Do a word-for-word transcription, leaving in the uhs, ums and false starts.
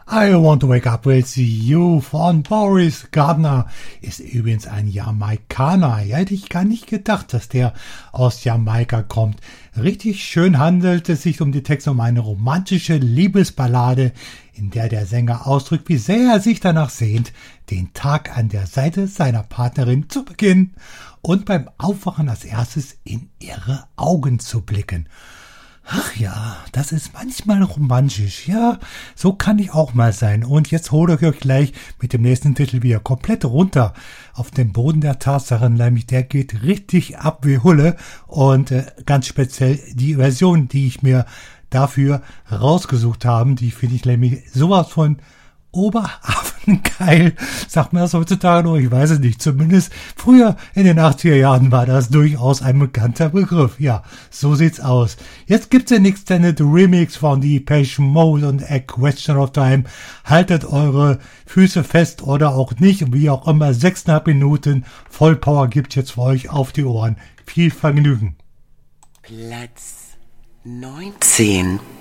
I Want to Wake Up With You von Boris Gardner ist übrigens ein Jamaikaner. Ja, hätte ich gar nicht gedacht, dass der aus Jamaika kommt. Richtig schön handelt es sich um die Texte um eine romantische Liebesballade, in der der Sänger ausdrückt, wie sehr er sich danach sehnt, den Tag an der Seite seiner Partnerin zu beginnen und beim Aufwachen als erstes in ihre Augen zu blicken. Ach ja, das ist manchmal romantisch. Ja, so kann ich auch mal sein. Und jetzt hole ich euch gleich mit dem nächsten Titel wieder komplett runter auf den Boden der Tatsachen. Nämlich der geht richtig ab wie Hulle. Und äh, ganz speziell die Version, die ich mir dafür rausgesucht habe, die finde ich nämlich sowas von Oberaffengeil, sagt man das heutzutage noch, ich weiß es nicht, zumindest früher in den achtziger Jahren war das durchaus ein bekannter Begriff, ja, so sieht's aus. Jetzt gibt's den Extended Remix von Depeche Mode und A Question of Time, haltet eure Füße fest oder auch nicht, wie auch immer, sechseinhalb Minuten Vollpower gibt's jetzt für euch auf die Ohren, viel Vergnügen. Platz neunzehn.